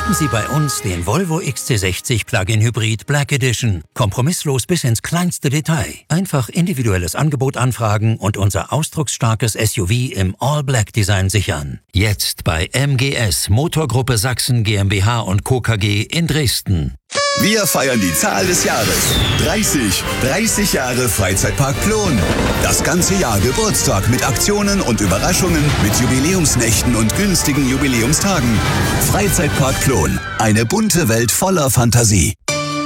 entdecken Sie bei uns den Volvo XC60 Plug-in Hybrid Black Edition. Kompromisslos bis ins kleinste Detail. Einfach individuelles Angebot anfragen und unser ausdrucksstarkes SUV im All-Black-Design sichern. Jetzt bei MGS Motorgruppe Sachsen GmbH und Co. KG in Dresden. Wir feiern die Zahl des Jahres. 30 Jahre Freizeitpark Plon. Das ganze Jahr Geburtstag mit Aktionen und Überraschungen, mit Jubiläumsnächten und günstigen Jubiläumstagen. Freizeitpark Plon. Eine bunte Welt voller Fantasie.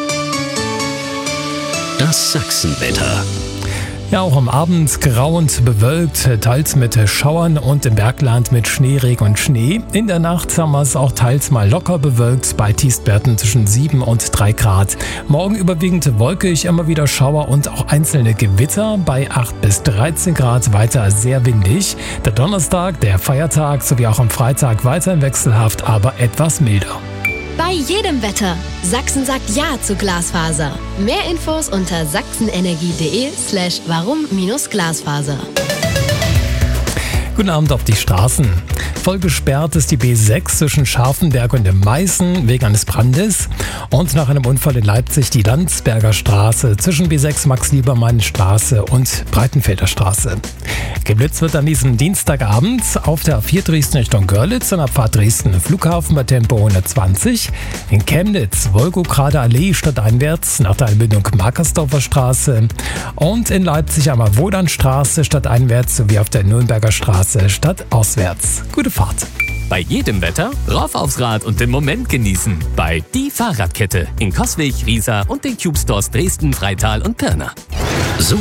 Das Sachsenwetter. Ja, auch am Abend grau und bewölkt, teils mit Schauern und im Bergland mit Schneeregen und Schnee. In der Nacht haben wir es auch teils mal locker bewölkt bei Tiefstwerten zwischen 7 und 3 Grad. Morgen überwiegend wolkig, immer wieder Schauer und auch einzelne Gewitter bei 8 bis 13 Grad, weiter sehr windig. Der Donnerstag, der Feiertag sowie auch am Freitag weiterhin wechselhaft, aber etwas milder. Bei jedem Wetter. Sachsen sagt Ja zu Glasfaser. Mehr Infos unter sachsenenergie.de/warum-Glasfaser. Guten Abend auf die Straßen. Voll gesperrt ist die B6 zwischen Scharfenberg und dem Meißen wegen eines Brandes. Und nach einem Unfall in Leipzig die Landsberger Straße zwischen B6 Max-Liebermann-Straße und Breitenfelder Straße. Geblitzt wird an diesem Dienstagabend auf der A4 Dresden Richtung Görlitz und Abfahrt Dresden Flughafen bei Tempo 120. In Chemnitz Wolgokrader Allee stadteinwärts nach der Anbindung Markersdorfer Straße. Und in Leipzig am Wodanstraße stadteinwärts sowie auf der Nürnberger Straße stadtauswärts. Gute Fahrt. Bei jedem Wetter rauf aufs Rad und den Moment genießen. Bei Die Fahrradkette in Coswig, Riesa und den Cube Stores Dresden, Freital und Pirna. So